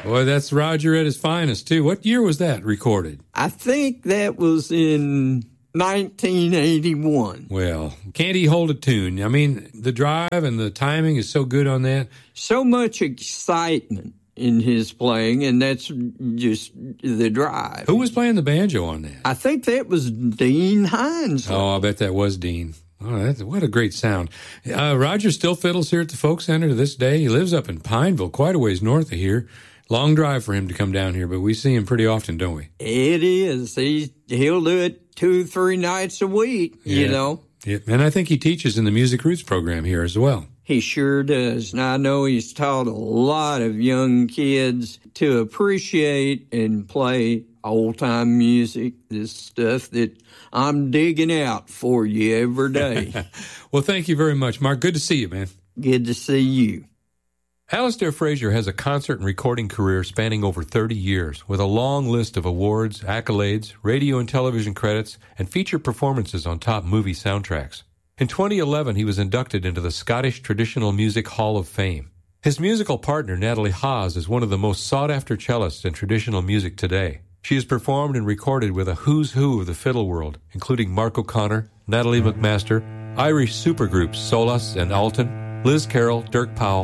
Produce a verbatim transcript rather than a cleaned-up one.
Boy, that's Roger at his finest, too. What year was that recorded? I think that was in nineteen eighty-one. Well, can't he hold a tune? I mean, the drive and the timing is so good on that. So much excitement in his playing, and that's just the drive. Who was playing the banjo on that? I think that was Dean Hines. Oh, I bet that was Dean. Oh, that's, what a great sound. Uh, Roger still fiddles here at the Folk Center to this day. He lives up in Pineville, quite a ways north of here. Long drive for him to come down here, but we see him pretty often, don't we? It is. He, he'll do it two, three nights a week, yeah. you know. Yeah. And I think he teaches in the Music Roots program here as well. He sure does. And I know he's taught a lot of young kids to appreciate and play old-time music, this stuff that I'm digging out for you every day. Well, thank you very much, Mark. Good to see you, man. Good to see you. Alistair Fraser has a concert and recording career spanning over thirty years, with a long list of awards, accolades, radio and television credits, and featured performances on top movie soundtracks. In twenty eleven, he was inducted into the Scottish Traditional Music Hall of Fame. His musical partner, Natalie Haas, is one of the most sought-after cellists in traditional music today. She has performed and recorded with a who's who of the fiddle world, including Mark O'Connor, Natalie McMaster, Irish supergroups Solas and Alton, Liz Carroll, Dirk Powell,